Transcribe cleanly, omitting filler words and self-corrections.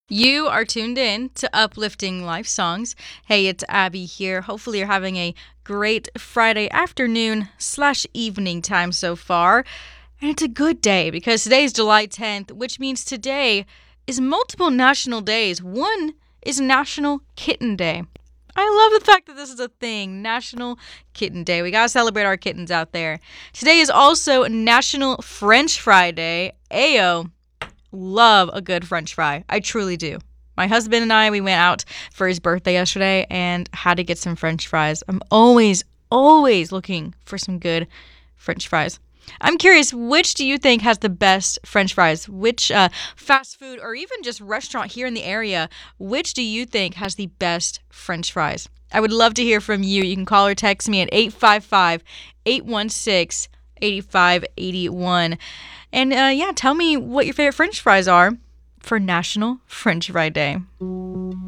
You are tuned in to Uplifting Life Songs. Hey, it's Abby here. Hopefully, you're having a great Friday afternoon slash evening time so far. And it's a good day because today is July 10th, which means today is multiple national days. One is National Kitten Day. I love the fact that this is a thing, National Kitten Day. We gotta celebrate our kittens out there. Today is also National French Fry Day. Ayo. Love a good French fry. I truly do. My husband and I, we went out for his birthday yesterday and had to get some French fries. I'm always looking for some good French fries. I'm curious, which do you think has the best French fries? Which fast food or even just restaurant here in the area, which do you think has the best French fries? I would love to hear from you. You can call or text me at 855-816-8581. And tell me what your favorite French fries are for National French Fry Day.